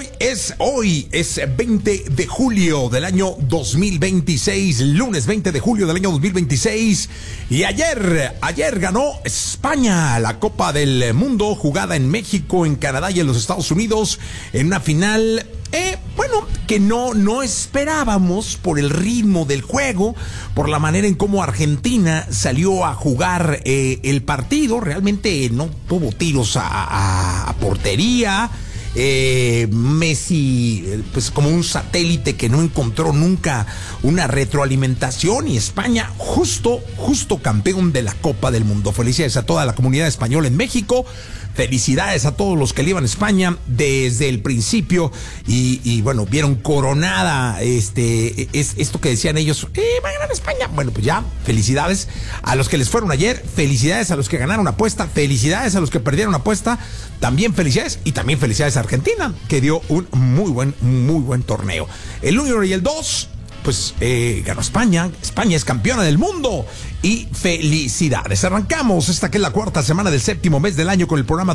hoy es 20 de julio del año 2026, lunes 20 de julio del año 2026. Y ayer ganó España la Copa del Mundo jugada en México, en Canadá y en los Estados Unidos en una final, que no esperábamos por el ritmo del juego, por la manera en cómo Argentina salió a jugar el partido. Realmente no tuvo tiros a portería. Messi, pues como un satélite que no encontró nunca una retroalimentación, y España justo campeón de la Copa del Mundo. Felicidades a toda la comunidad española en México. Felicidades a todos los que le iban a España desde el principio y bueno, vieron coronada esto que decían ellos, va a ganar España. Bueno, pues ya, felicidades a los que les fueron ayer, felicidades a los que ganaron apuesta, felicidades a los que perdieron apuesta, también felicidades, y también felicidades a Argentina, que dio un muy buen torneo. El 1 y el 2, pues ganó España es campeona del mundo, y felicidades. Arrancamos esta que es la cuarta semana del séptimo mes del año con el programa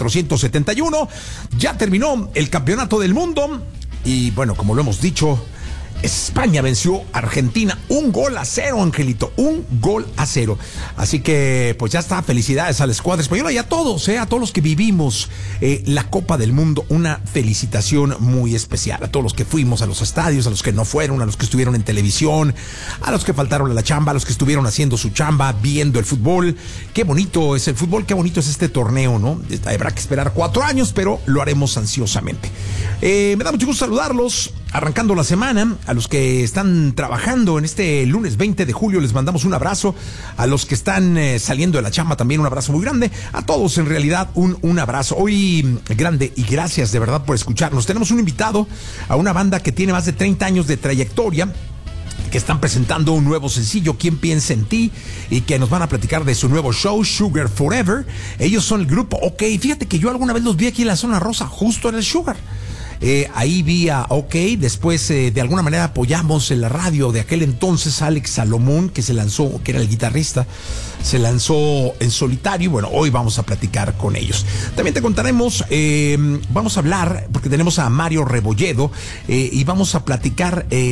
2471. Ya terminó el campeonato del mundo y bueno, como lo hemos dicho, España venció a Argentina 1-0, Angelito, 1-0. Así que, pues ya está, felicidades a la escuadra española y a todos los que vivimos la Copa del Mundo. Una felicitación muy especial a todos los que fuimos a los estadios, a los que no fueron, a los que estuvieron en televisión, a los que faltaron a la chamba, a los que estuvieron haciendo su chamba, viendo el fútbol. Qué bonito es el fútbol, qué bonito es este torneo, ¿no? Habrá que esperar 4 años, pero lo haremos ansiosamente. Me da mucho gusto saludarlos, arrancando la semana. A los que están trabajando en este lunes 20 de julio les mandamos un abrazo. A los que están saliendo de la chamba también un abrazo muy grande. A todos en realidad un abrazo hoy grande, y gracias de verdad por escucharnos. Tenemos un invitado a una banda que tiene más de 30 años de trayectoria, que están presentando un nuevo sencillo, ¿Quién piensa en ti?, y que nos van a platicar de su nuevo show, Sugar Forever. Ellos son el grupo OK. Fíjate que yo alguna vez los vi aquí en la zona rosa, justo en el Sugar. Ahí vi a OK, después de alguna manera apoyamos en la radio de aquel entonces Alex Salomón, que se lanzó, que era el guitarrista, se lanzó en solitario, y bueno, hoy vamos a platicar con ellos. También te contaremos, vamos a hablar, porque tenemos a Mario Rebolledo, y vamos a platicar